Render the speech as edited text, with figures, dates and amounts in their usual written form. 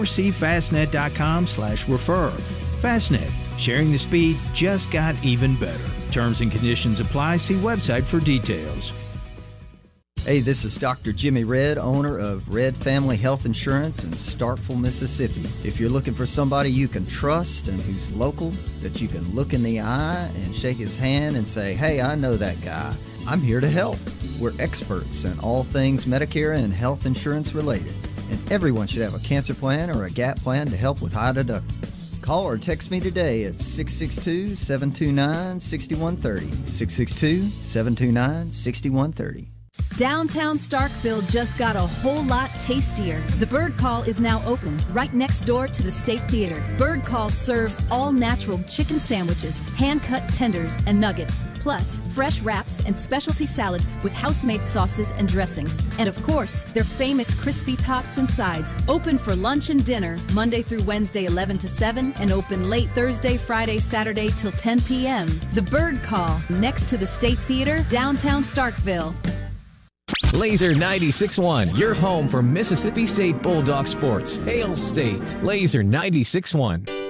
or see fastnet.com/refer. Fastnet, sharing the speed just got even better. Terms and conditions apply. See website for details. Hey, this is Dr. Jimmy Red, owner of Red Family Health Insurance in Starkville, Mississippi. If you're looking for somebody you can trust and who's local, that you can look in the eye and shake his hand and say, hey, I know that guy. I'm here to help. We're experts in all things Medicare and health insurance related. And everyone should have a cancer plan or a gap plan to help with high deductibles. Call or text me today at 662-729-6130. 662-729-6130. Downtown Starkville just got a whole lot tastier. The Bird Call is now open right next door to the State Theater. Bird Call serves all natural chicken sandwiches, hand-cut tenders, and nuggets, plus fresh wraps and specialty salads with house-made sauces and dressings. And of course, their famous crispy tots and sides. Open for lunch and dinner Monday through Wednesday 11 to 7 and open late Thursday, Friday, Saturday till 10 p.m. The Bird Call, next to the State Theater, downtown Starkville. Laser 96.1, your home for Mississippi State Bulldog sports. Hail State. Laser 96.1.